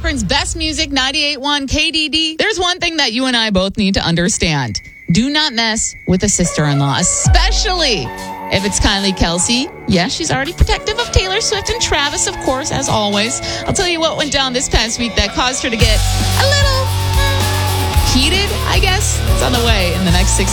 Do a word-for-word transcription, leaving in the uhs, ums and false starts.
Akron's best music, ninety-eight point one K D D. There's one thing that you and I both need to understand. Do not mess with a sister-in-law, especially if it's Kylie Kelsey. Yeah, she's already protective of Taylor Swift and Travis, of course, as always. I'll tell you what went down this past week that caused her to get a little heated, I guess. It's on the way in the next sixty